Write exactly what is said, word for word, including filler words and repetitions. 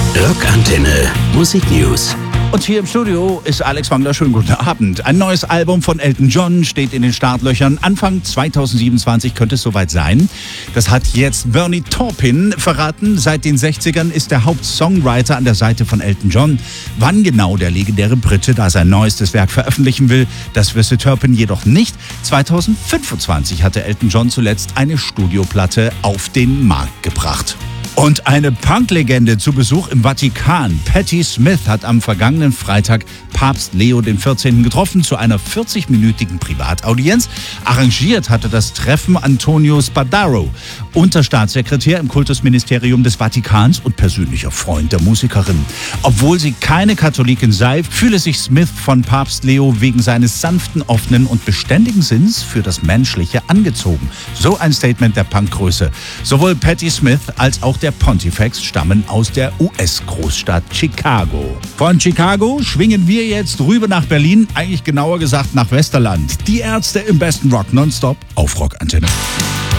Rockantenne Musik News. Und hier im Studio ist Alex Wangler. Schönen guten Abend. Ein neues Album von Elton John steht in den Startlöchern. Anfang zweitausendsiebenundzwanzig könnte es soweit sein. Das hat jetzt Bernie Taupin verraten. Seit den sechzigern ist der Hauptsongwriter an der Seite von Elton John. Wann genau der legendäre Brite da sein neuestes Werk veröffentlichen will, das wisse Taupin jedoch nicht. zweitausendfünfundzwanzig hatte Elton John zuletzt eine Studioplatte auf den Markt gebracht. Und eine Punk-Legende zu Besuch im Vatikan. Patti Smith hat am vergangenen Freitag Papst Leo der vierzehnten getroffen zu einer vierzigminütigen Privataudienz. Arrangiert hatte das Treffen Antonio Spadaro, Unterstaatssekretär im Kultusministerium des Vatikans und persönlicher Freund der Musikerin. Obwohl sie keine Katholikin sei, fühle sich Smith von Papst Leo wegen seines sanften, offenen und beständigen Sinns für das Menschliche angezogen. So ein Statement der Punkgröße. Sowohl Patti Smith als auch der Pontifex stammen aus der U S-Großstadt Chicago. Von Chicago schwingen wir jetzt rüber nach Berlin, eigentlich genauer gesagt nach Westerland. Die Ärzte im besten Rock nonstop auf Rockantenne.